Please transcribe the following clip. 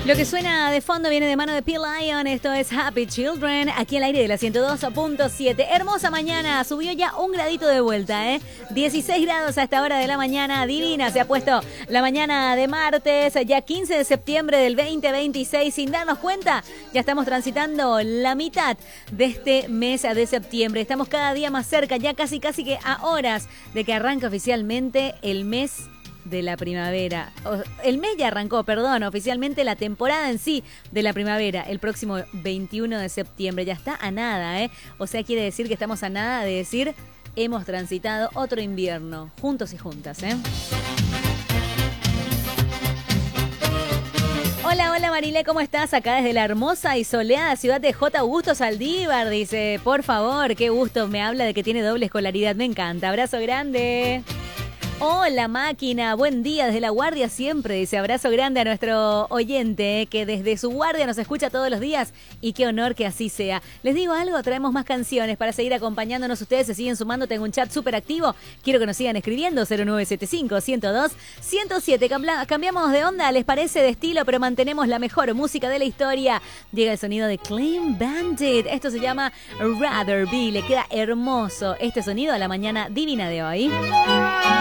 Lo que suena de fondo viene de mano de P-Lion. Esto es Happy Children, aquí al aire de la 102.7. Hermosa mañana, subió ya un gradito de vuelta, 16 grados a esta hora de la mañana, divina. Se ha puesto la mañana de martes, ya 15 de septiembre del 2026. Sin darnos cuenta, ya estamos transitando la mitad de este mes de septiembre. Estamos cada día más cerca, ya casi que a horas de que arranque oficialmente el mes de la primavera. El mes ya arrancó, perdón, oficialmente la temporada en sí de la primavera, el próximo 21 de septiembre. Ya está a nada, O sea, quiere decir que estamos a nada de decir hemos transitado otro invierno, juntos y juntas, Hola Marilé, ¿cómo estás? Acá desde la hermosa y soleada ciudad de J. Augusto Saldívar. Dice, por favor, qué gusto, me habla de que tiene doble escolaridad, me encanta. Abrazo grande. Hola máquina, buen día desde la guardia siempre, dice abrazo grande a nuestro oyente que desde su guardia nos escucha todos los días y qué honor que así sea. Les digo algo, traemos más canciones para seguir acompañándonos, ustedes se siguen sumando, tengo un chat súper activo, quiero que nos sigan escribiendo 0975-102-107. Cambiamos de onda, les parece, de estilo, pero mantenemos la mejor música de la historia. Llega el sonido de Clean Bandit, esto se llama Rather Be, le queda hermoso este sonido a la mañana divina de hoy.